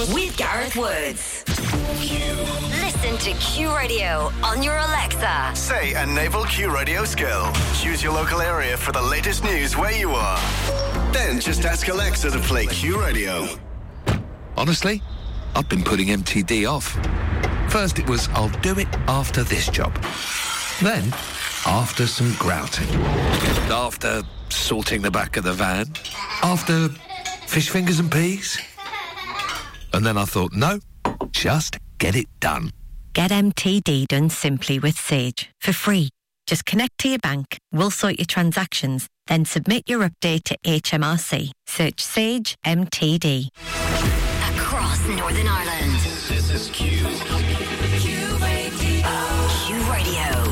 with Gareth Woods. Listen to Q Radio on your Alexa. Say a naval Q Radio skill. Choose your local area for the latest news where you are. Then just ask Alexa to play Q Radio. Honestly, I've been putting MTD off. First it was, I'll do it after this job. Then, after some grouting. After sorting the back of the van. After fish fingers and peas. And then I thought, no, just get it done. Get MTD done simply with Sage for free. Just connect to your bank, we'll sort your transactions, then submit your update to HMRC. Search Sage MTD. Across Northern Ireland. This is Q. Q Radio.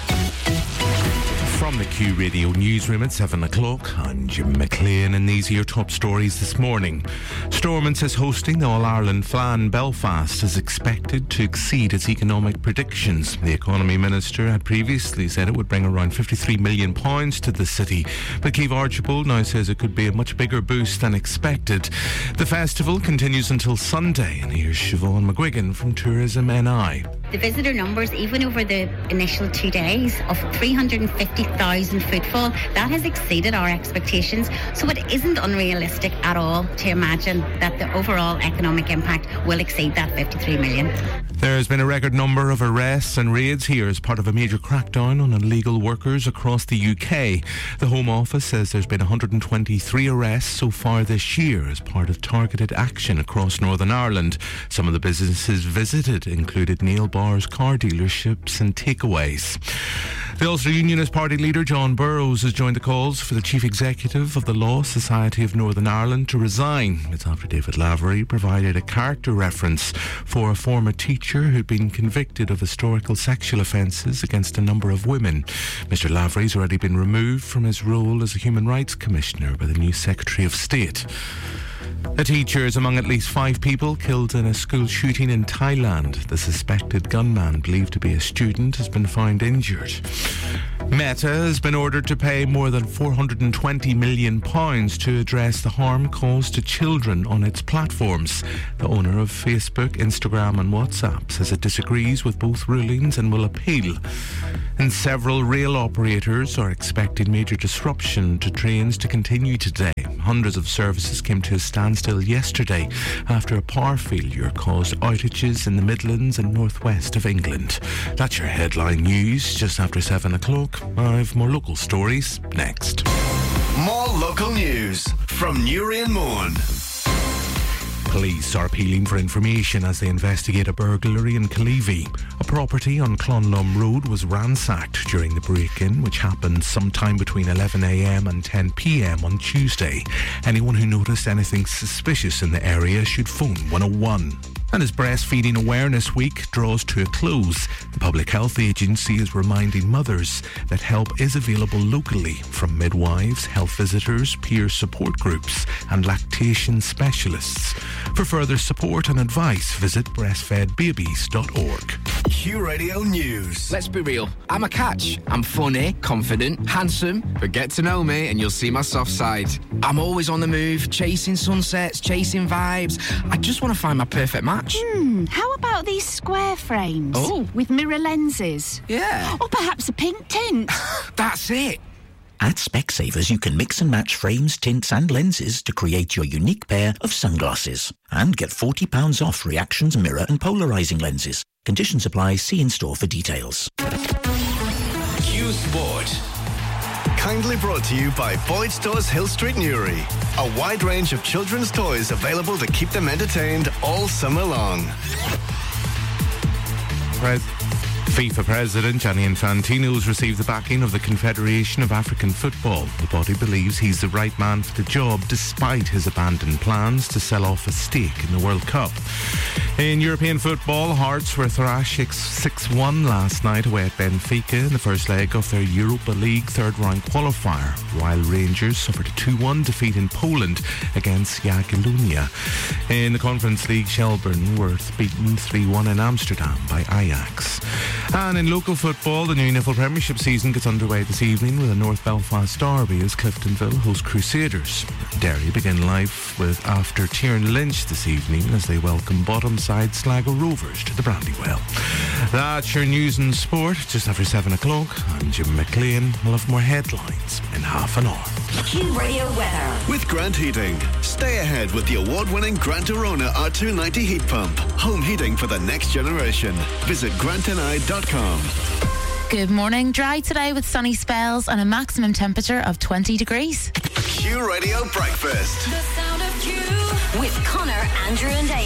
From the Q Radio newsroom at 7 o'clock, I'm Jim McLean, and these are your top stories this morning. Stormont says hosting the All-Ireland Fleadh Belfast is expected to exceed its economic predictions. The Economy Minister had previously said it would bring around £53 million to the city, but Keith Archibald now says it could be a much bigger boost than expected. The festival continues until Sunday, and here's Siobhan McGuigan from Tourism NI. The visitor numbers, even over the initial 2 days, of 350,000 footfall, that has exceeded our expectations. So it isn't unrealistic at all to imagine that the overall economic impact will exceed that 53 million. There has been a record number of arrests and raids here as part of a major crackdown on illegal workers across the UK. The Home Office says there's been 123 arrests so far this year as part of targeted action across Northern Ireland. Some of the businesses visited included nail bars, car dealerships and takeaways. The Ulster Unionist Party leader John Burrows has joined the calls for the Chief Executive of the Law Society of Northern Ireland to resign. It's after David Lavery provided a character reference for a former teacher who'd been convicted of historical sexual offences against a number of women. Mr Lavery's already been removed from his role as a Human Rights Commissioner by the new Secretary of State. A teacher is among at least 5 people killed in a school shooting in Thailand. The suspected gunman, believed to be a student, has been found injured. Meta has been ordered to pay more than £420 million to address the harm caused to children on its platforms. The owner of Facebook, Instagram and WhatsApp says it disagrees with both rulings and will appeal. And several rail operators are expecting major disruption to trains to continue today. Hundreds of services came to a standstill yesterday after a power failure caused outages in the Midlands and northwest of England. That's your headline news just after 7 o'clock. I have more local stories next. More local news from Newry and Mourne. Police are appealing for information as they investigate a burglary in Clevey. A property on Clonlum Road was ransacked during the break-in, which happened sometime between 11 a.m. and 10 p.m. on Tuesday. Anyone who noticed anything suspicious in the area should phone 101. And as Breastfeeding Awareness Week draws to a close, the Public Health Agency is reminding mothers that help is available locally from midwives, health visitors, peer support groups and lactation specialists. For further support and advice, visit breastfedbabies.org. Q Radio News. Let's be real. I'm a catch. I'm funny, confident, handsome, but get to know me and you'll see my soft side. I'm always on the move, chasing sunsets, chasing vibes. I just want to find my perfect match. How about these square frames? Oh. With mirror lenses? Yeah. Or perhaps a pink tint? That's it. At Specsavers, you can mix and match frames, tints and lenses to create your unique pair of sunglasses. And get £40 off Reactions mirror and polarising lenses. Conditions apply. See in-store for details. Q Sport. Kindly brought to you by Boyd Stores Hill Street, Newry. A wide range of children's toys available to keep them entertained all summer long. FIFA President Gianni Infantino has received the backing of the Confederation of African Football. The body believes he's the right man for the job despite his abandoned plans to sell off a stake in the World Cup. In European football, Hearts were thrashed 6-1 last night away at Benfica in the first leg of their Europa League third-round qualifier, while Rangers suffered a 2-1 defeat in Poland against Jagiellonia. In the Conference League, Shelbourne were beaten 3-1 in Amsterdam by Ajax. And in local football, the new Niffle Premiership season gets underway this evening with a North Belfast derby as Cliftonville host Crusaders. Derry begin life with after Tiernan Lynch this evening as they welcome bottom side Sligo Rovers to the Brandywell. That's your news and sport just after 7 o'clock. I'm Jim McLean. We'll have more headlines in half an hour. Q Radio weather. With Grant Heating. Stay ahead with the award-winning Grant Arona R290 heat pump. Home heating for the next generation. Visit grantni.com. Good morning. Dry today with sunny spells and a maximum temperature of 20 degrees. Q Radio Breakfast. The sound of Q. With Connor, Andrew and Dave.